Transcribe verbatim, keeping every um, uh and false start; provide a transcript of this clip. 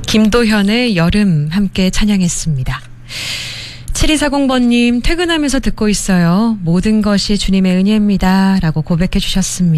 김도현의 여름 함께 찬양했습니다. 칠이사공 번님 퇴근하면서 듣고 있어요. 모든 것이 주님의 은혜입니다. 라고 고백해 주셨습니다.